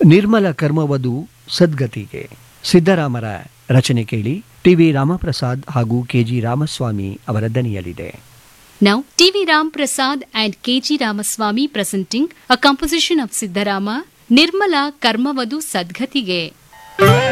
ನಿರ್ಮಲ ಕರ್ಮವದು ಸದ್ಗತಿಗೆ ಸಿದ್ದರಾಮರ ರಚನೆ ಕೇಳಿ. ಟಿ.ವಿ. ರಾಮಪ್ರಸಾದ್ ಹಾಗೂ ಕೆ.ಜಿ. ರಾಮಸ್ವಾಮಿ ಅವರ ದನಿಯಲ್ಲಿದೆ. Now, T.V. Ram Prasad and K.G. Ramaswamy presenting a composition of Siddharama, Nirmala Karmavadu Sadgatige.